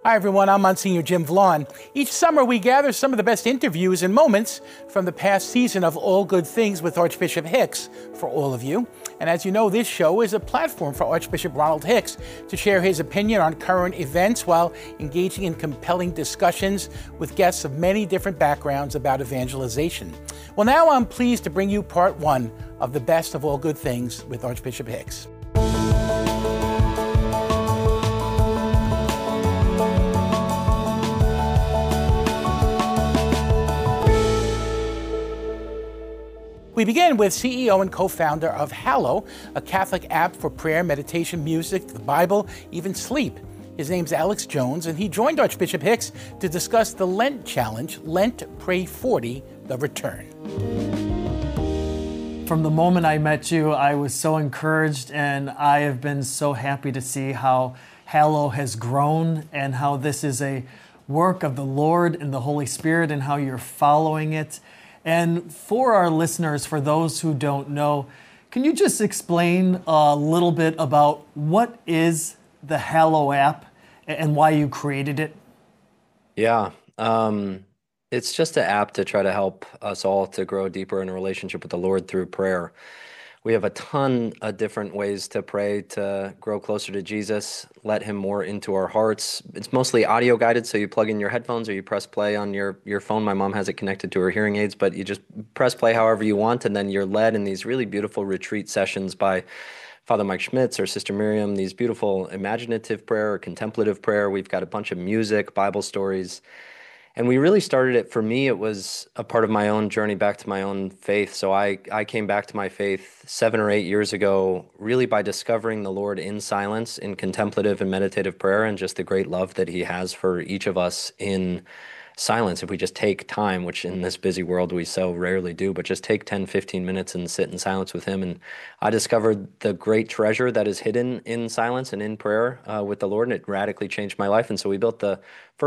Hi, everyone. I'm Monsignor Jim Vaughn. Each summer, we gather some of the best interviews and moments from the past season of All Good Things with Archbishop Hicks for all of you. And as you know, this show is a platform for Archbishop Ronald Hicks to share his opinion on current events while engaging in compelling discussions with guests of many different backgrounds about evangelization. Well, now I'm pleased to bring you part one of the best of All Good Things with Archbishop Hicks. We begin with CEO and co-founder of Hallow, a Catholic app for prayer, meditation, music, the Bible, even sleep. His name's Alex Jones, and he joined Archbishop Hicks to discuss the Lent Challenge, Lent Pray 40, The Return. From the moment I met you, I was so encouraged, and I have been so happy to see how Hallow has grown and how this is a work of the Lord and the Holy Spirit and how you're following it. And for our listeners, for those who don't know, can you just explain a little bit about what is the Hallow app and why you created it? Yeah, it's just an app to try to help us all to grow deeper in a relationship with the Lord through prayer. We have a ton of different ways to pray to grow closer to Jesus, let him more into our hearts. It's mostly audio guided, so you plug in your headphones or you press play on your phone. My mom has it connected to her hearing aids, but you just press play however you want, and then you're led in these really beautiful retreat sessions by Father Mike Schmitz or Sister Miriam, these beautiful imaginative prayer or contemplative prayer. We've got a bunch of music, Bible stories. And we really started it, for me, it was a part of my own journey back to my own faith. So I came back to my faith 7 or 8 years ago, really by discovering the Lord in silence, in contemplative and meditative prayer, and just the great love that he has for each of us in silence. If we just take time, which in this busy world we so rarely do, but just take 10, 15 minutes and sit in silence with him. And I discovered the great treasure that is hidden in silence and in prayer with the Lord, and it radically changed my life. And so we built the first